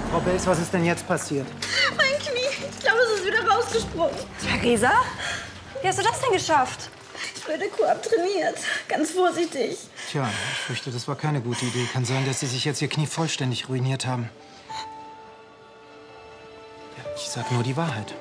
Frau Belz, was ist denn jetzt passiert? Mein Knie. Ich glaube, es ist wieder rausgesprungen. Theresa? Wie hast du das denn geschafft? Ich wurde Koop trainiert. Ganz vorsichtig. Tja, ich fürchte, das war keine gute Idee. Kann sein, dass Sie sich jetzt Ihr Knie vollständig ruiniert haben. Ja, ich sag nur die Wahrheit.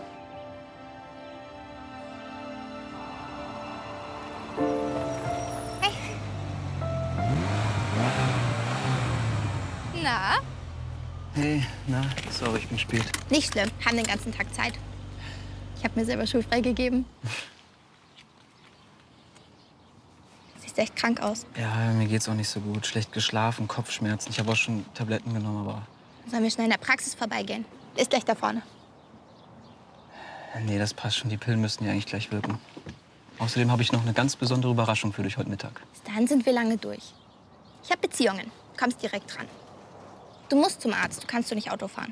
Na? Hey, na, sorry, ich bin spät. Nicht schlimm, haben den ganzen Tag Zeit. Ich habe mir selber schulfrei gegeben. Siehst echt krank aus. Ja, mir geht's auch nicht so gut. Schlecht geschlafen, Kopfschmerzen. Ich habe auch schon Tabletten genommen, aber... Sollen wir schnell in der Praxis vorbeigehen? Ist gleich da vorne. Nee, das passt schon. Die Pillen müssten ja eigentlich gleich wirken. Außerdem habe ich noch eine ganz besondere Überraschung für dich heute Mittag. Bis dahin sind wir lange durch. Ich habe Beziehungen. Kommst direkt dran. Du musst zum Arzt. Du kannst nicht Auto fahren.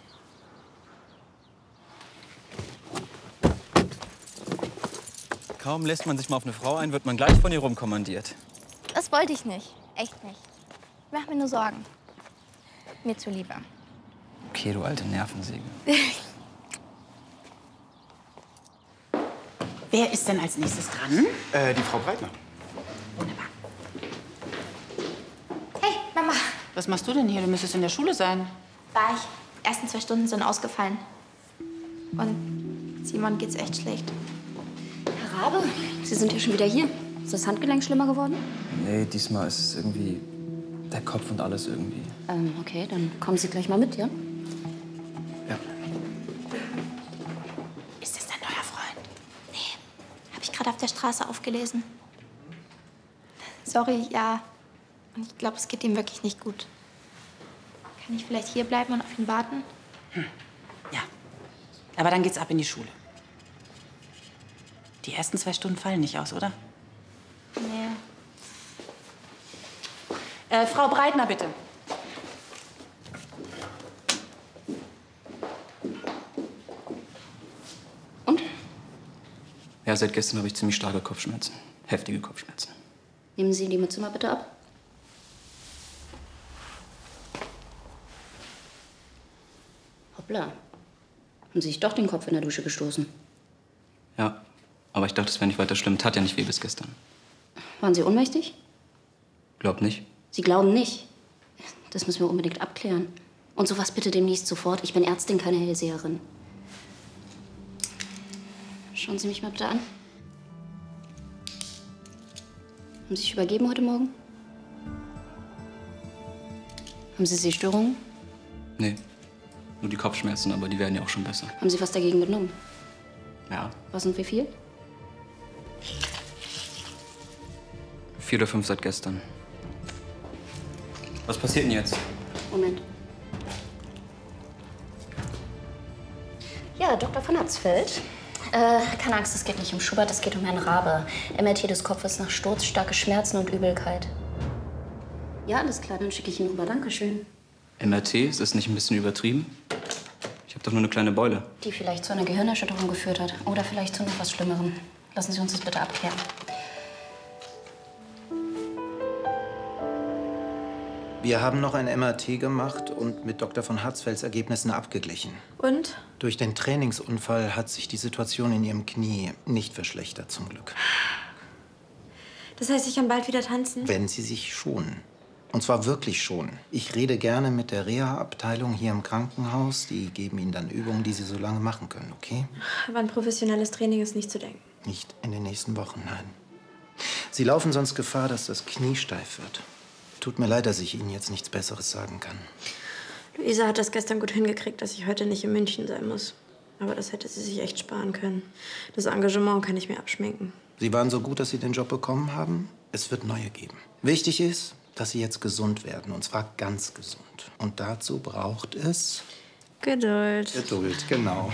Kaum lässt man sich mal auf eine Frau ein, wird man gleich von ihr rumkommandiert. Das wollte ich nicht. Echt nicht. Ich mach mir nur Sorgen. Mir zuliebe. Okay, du alte Nervensäge. Wer ist denn als nächstes dran? Die Frau Breitner. Wunderbar. Hey, Mama. Was machst du denn hier? Du müsstest in der Schule sein. War ich. Die ersten 2 Stunden sind ausgefallen. Und Simon geht's echt schlecht. Herr Rabe, Sie sind ja schon wieder hier. Ist das Handgelenk schlimmer geworden? Nee, diesmal ist es irgendwie der Kopf und alles irgendwie. Okay, dann kommen Sie gleich mal mit, ja? Ja. Ist das dein neuer Freund? Nee, habe ich gerade auf der Straße aufgelesen. Sorry, ja. Und ich glaube, es geht ihm wirklich nicht gut. Kann ich vielleicht hier bleiben und auf ihn warten? Ja. Aber dann geht's ab in die Schule. Die ersten 2 Stunden fallen nicht aus, oder? Nee. Frau Breitner, bitte. Und? Ja, seit gestern habe ich ziemlich starke Kopfschmerzen. Heftige Kopfschmerzen. Nehmen Sie die Mütze mal bitte ab. Hoppla. Haben Sie sich doch den Kopf in der Dusche gestoßen? Ja, aber ich dachte, es wäre nicht weiter schlimm. Tat ja nicht weh bis gestern. Waren Sie ohnmächtig? Glaub nicht. Sie glauben nicht. Das müssen wir unbedingt abklären. Und sowas bitte demnächst sofort. Ich bin Ärztin, keine Hellseherin. Schauen Sie mich mal bitte an. Haben Sie sich übergeben heute Morgen? Haben Sie Sehstörungen? Nee, nur die Kopfschmerzen, aber die werden ja auch schon besser. Haben Sie was dagegen genommen? Ja, Was und wie viel? 4 oder 5 seit gestern. Was passiert denn jetzt? Moment. Ja, Dr. von Hatzfeld. Keine Angst, es geht nicht um Schubert, es geht um Herrn Rabe. MRT des Kopfes nach Sturz, starke Schmerzen und Übelkeit. Ja, alles klar, dann schicke ich ihn rüber. Dankeschön. MRT, ist das nicht ein bisschen übertrieben? Ich habe doch nur eine kleine Beule. Die vielleicht zu einer Gehirnerschütterung geführt hat. Oder vielleicht zu noch was Schlimmerem. Lassen Sie uns das bitte abklären. Wir haben noch ein MRT gemacht und mit Dr. von Hatzfelds Ergebnissen abgeglichen. Und? Durch den Trainingsunfall hat sich die Situation in Ihrem Knie nicht verschlechtert, zum Glück. Das heißt, ich kann bald wieder tanzen? Wenn Sie sich schonen. Und zwar wirklich schonen. Ich rede gerne mit der Reha-Abteilung hier im Krankenhaus. Die geben Ihnen dann Übungen, die Sie so lange machen können, okay? Aber an professionelles Training ist nicht zu denken. Nicht in den nächsten Wochen, nein. Sie laufen sonst Gefahr, dass das Knie steif wird. Tut mir leid, dass ich Ihnen jetzt nichts Besseres sagen kann. Luisa hat das gestern gut hingekriegt, dass ich heute nicht in München sein muss. Aber das hätte sie sich echt sparen können. Das Engagement kann ich mir abschminken. Sie waren so gut, dass Sie den Job bekommen haben. Es wird neue geben. Wichtig ist, dass Sie jetzt gesund werden. Und zwar ganz gesund. Und dazu braucht es... Geduld. Geduld, genau.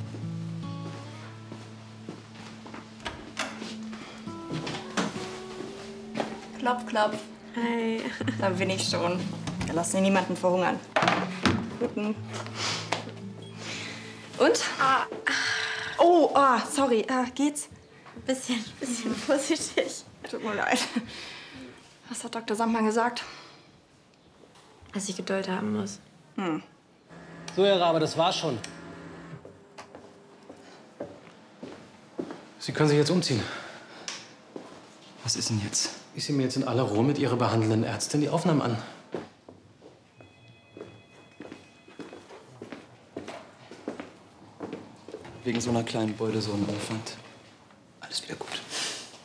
Klopf, klopf. Hi. Da bin ich schon. Wir lassen hier niemanden verhungern. Guten. Und? Oh, sorry. Geht's? Bisschen vorsichtig. Tut mir leid. Was hat Dr. Sandmann gesagt? Dass ich Geduld haben muss. So, Herr Rabe, das war's schon. Sie können sich jetzt umziehen. Was ist denn jetzt? Ich sehe mir jetzt in aller Ruhe mit Ihrer behandelnden Ärztin die Aufnahmen an. Wegen so einer kleinen Beute so ein Aufwand. Alles wieder gut.